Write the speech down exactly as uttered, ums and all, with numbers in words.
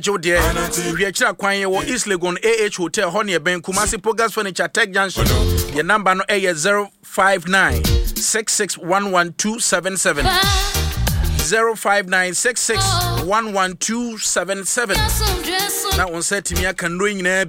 Jode, we are chira kwan ye wo East Legon A H Hotel Honey Ben Kumasi Pogas Furniture Tech Junction. Your number no A zero five nine six six one one two seven seven. zero five nine six six one one two seven seven. That one said to me I can do in